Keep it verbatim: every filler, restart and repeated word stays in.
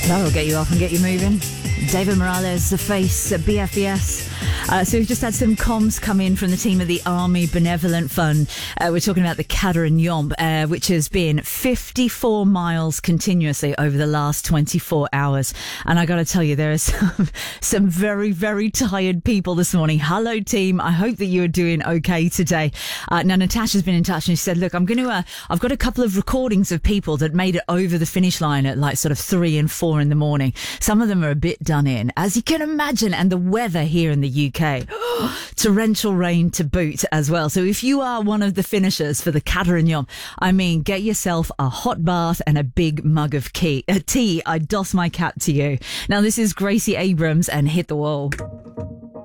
That'll get you off and get you moving. David Morales, The Face at B F E S. Uh, so we've just had some comms come in from the team of the Army Benevolent Fund. Uh, we're talking about the Cadair and Yomp, uh, which has been fifty-four miles continuously over the last twenty-four hours. And I got to tell you, there are some, some very, very tired people this morning. Hello, team. I hope that you are doing okay today. Uh, now, Natasha's been in touch and she said, look, I'm going to, uh, I've got a couple of recordings of people that made it over the finish line at like sort of three and four in the morning. Some of them are a bit done in, as you can imagine, and the weather here in the U K. Torrential rain to boot as well. So if you are one of the finishers for the Cadair and Yomp, I mean, get yourself a hot bath and a big mug of key, uh, tea. I doss my cap to you. Now, this is Gracie Abrams and Hit the Wall.